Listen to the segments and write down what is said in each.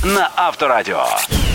на Авторадіо.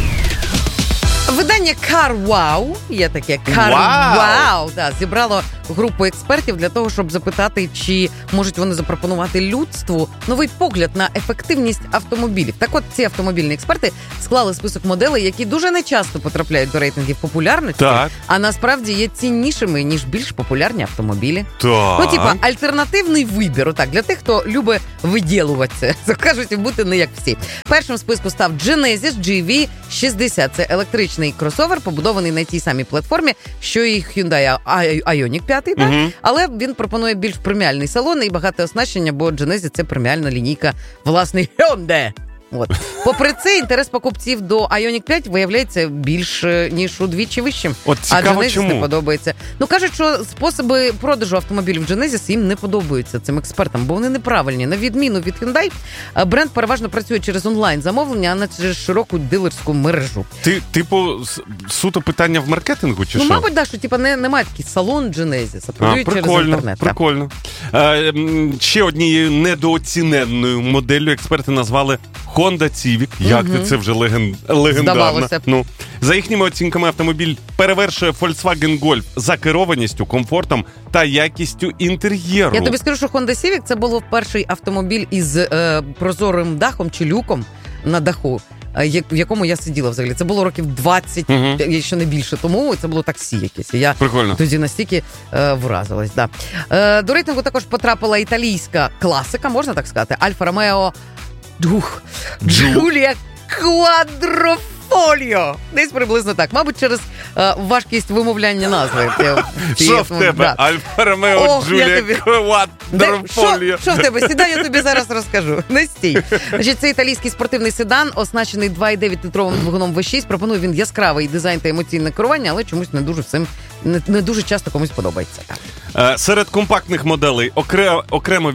Видання CarWow, є таке CarWow, да, зібрало групу експертів для того, щоб запитати, чи можуть вони запропонувати людству новий погляд на ефективність автомобілів. Так от, ці автомобільні експерти склали список моделей, які дуже нечасто потрапляють до рейтингів популярності, а насправді є ціннішими, ніж більш популярні автомобілі. Так. Ну, типа, альтернативний вибір, отак, для тих, хто любить виділуватися, то кажуть, бути не як всі. Першим в списку став Genesis GV60. Це електричний кросовер, побудований на тій самій платформі, що і Hyundai Ioniq 5, так? Але він пропонує більш преміальний салон і багате оснащення, бо Genesis – це преміальна лінійка власний Hyundai. От. Попри це, інтерес покупців до Ioniq 5 виявляється більш ніж удвічі вищим. От цікаво, а Genesis чому? не подобається. Ну, кажуть, що способи продажу автомобілів Genesis їм не подобаються, цим експертам, бо вони неправильні. На відміну від Hyundai, бренд переважно працює через онлайн-замовлення, а не через широку дилерську мережу. Типу, суто питання в маркетингу, чи що? Ну, мабуть, да, що немає такий салон Genesis, а продають через інтернет. Прикольно. Ще однією недооціненною моделлю експерти назвали Honda Civic. Як це вже легендарно. Здавалося б. Ну, за їхніми оцінками, автомобіль перевершує Volkswagen Golf за керованістю, комфортом та якістю інтер'єру. Я тобі скажу, що Honda Civic – це був перший автомобіль із прозорим дахом чи люком на даху, в якому я сиділа взагалі. Це було років 20, якщо не більше тому, це було таксі якесь. І я тоді настільки вразилась. Да. До рейтингу також потрапила італійська класика, можна так сказати, Альфа Ромео Джулія Квадрофоліо. Десь приблизно так. Мабуть, через важкість вимовляння назви. Що в тебе? Альфа Ромео Джулія Квадрофоліо. Що в тебе? Сідай, я тобі зараз розкажу. Не стій. Значить, це італійський спортивний седан, оснащений 2,9-літровим двигуном V6. Пропонує він яскравий дизайн та емоційне керування, але чомусь не дуже часто комусь подобається. Серед компактних моделей окремо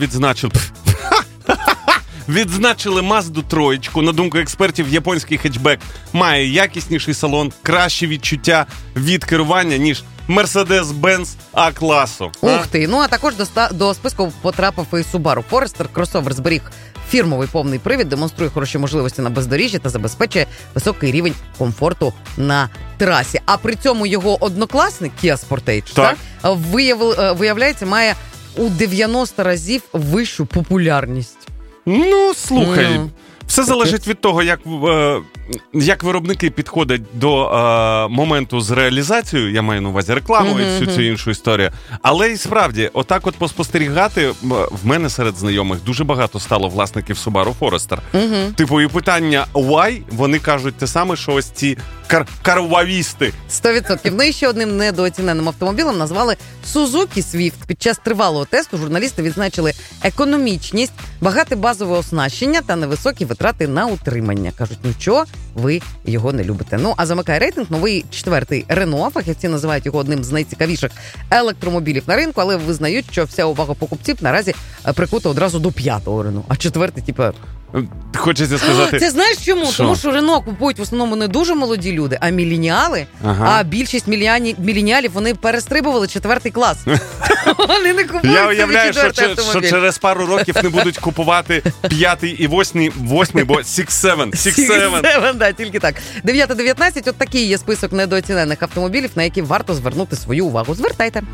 відзначили Mazda 3. На думку експертів, японський хетчбек має якісніший салон, краще відчуття від керування, ніж Mercedes-Benz А-класу. Ух ти! Ну, а також до списку потрапив і Subaru Forester. Кросовер зберіг фірмовий повний привід, демонструє хороші можливості на бездоріжжі та забезпечує високий рівень комфорту на трасі. А при цьому його однокласник Kia Sportage, виявляється, має у 90 разів вищу популярність. Ну, слухай, все залежить від того, як виробники підходять до моменту з реалізацією, я маю на увазі рекламу і всю цю іншу історію. Але і справді, отак от поспостерігати, в мене серед знайомих дуже багато стало власників Subaru Forester. Типу, і питання why, вони кажуть те саме, що ось ці карвавісти. 100%. Ну і ще одним недооціненим автомобілем назвали Suzuki Swift. Під час тривалого тесту журналісти відзначили економічність, багате базове оснащення та невисокі витрати на утримання. Кажуть, нічого, ви його не любите. Ну, а замикає рейтинг новий 4-й Renault. Фахівці називають його одним з найцікавіших електромобілів на ринку, але визнають, що вся увага покупців наразі прикута одразу до 5-го Renault. А 4-й, типа... Хочеться сказати... Ти знаєш чому? Що? Тому що Рено купують в основному не дуже молоді люди, а мілініали. А більшість мілініалів, вони перестрибували 4-й клас. Вони не купують. Я уявляю, що через пару років не будуть купувати 5-й і 8-й, бо 6-7. 6-7, да, тільки так. 9-19, от такий є список недооцінених автомобілів, на які варто звернути свою увагу. Звертайте.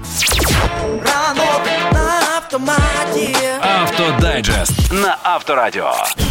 Автодайджест на Авторадіо.